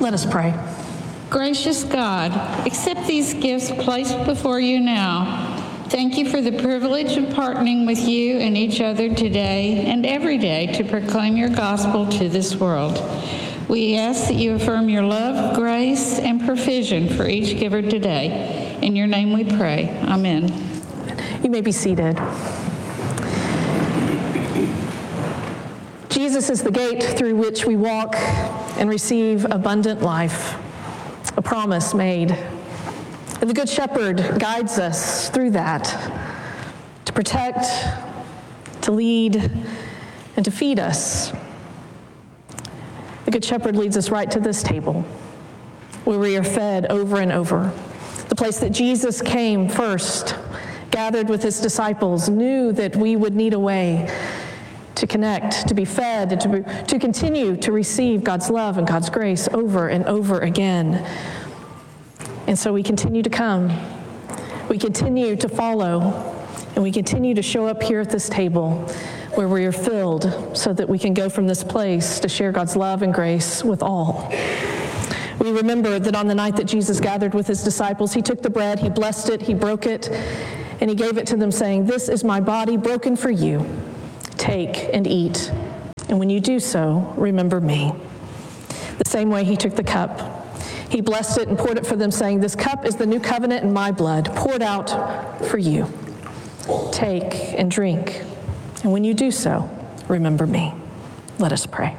Let us pray. Gracious God, accept these gifts placed before you now. Thank you for the privilege of partnering with you and each other today and every day to proclaim your gospel to this world. We ask that you affirm your love, grace, and provision for each giver today. In your name we pray. Amen. You may be seated. Jesus is the gate through which we walk and receive abundant life, a promise made. And the Good Shepherd guides us through that to protect, to lead, and to feed us. The Good Shepherd leads us right to this table where we are fed over and over. The place that Jesus came first, gathered with his disciples, knew that we would need a way to connect, to be fed, and to continue to receive God's love and God's grace over and over again. And so we continue to come, we continue to follow, and we continue to show up here at this table where we are filled so that we can go from this place to share God's love and grace with all. We remember that on the night that Jesus gathered with his disciples, he took the bread, he blessed it, he broke it, and he gave it to them saying, "This is my body broken for you. Take and eat. And when you do so, remember me." The same way he took the cup. He blessed it and poured it for them, saying, "This cup is the new covenant in my blood, poured out for you. Take and drink. And when you do so, remember me." Let us pray.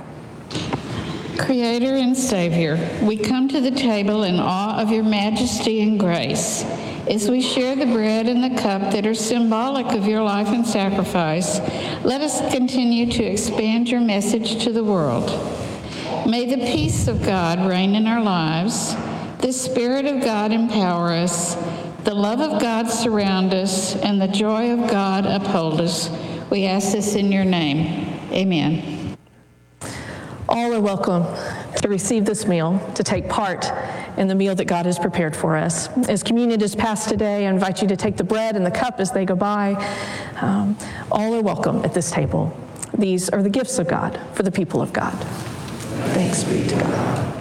Creator and Savior, we come to the table in awe of your majesty and grace. As we share the bread and the cup that are symbolic of your life and sacrifice, let us continue to expand your message to the world. May the peace of God reign in our lives, the Spirit of God empower us, the love of God surround us, and the joy of God uphold us. We ask this in your name. Amen. All are welcome to receive this meal, to take part in the meal that God has prepared for us. As communion is passed today, I invite you to take the bread and the cup as they go by. All are welcome at this table. These are the gifts of God for the people of God. Thanks be to God.